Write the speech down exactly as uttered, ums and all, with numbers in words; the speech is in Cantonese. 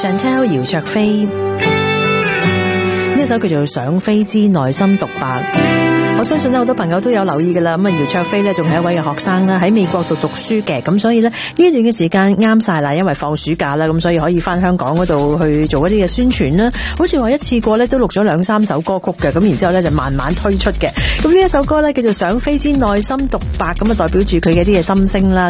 Chantel 姚焯菲，呢一首叫做《想飛之內心獨白》。我相信咧好多朋友都有留意噶啦，咁啊姚焯菲咧仲係一位嘅學生啦，喺美國度讀書嘅，咁所以咧呢一段嘅時間啱晒啦，因為放暑假啦，咁所以可以翻香港嗰度去做一啲嘅宣傳啦。好似話一次過咧都錄咗兩三首歌曲嘅，咁然之後咧就慢慢推出嘅。咁呢一首歌咧叫做《想飛之內心獨白》，咁啊代表住佢嘅啲嘅心聲啦。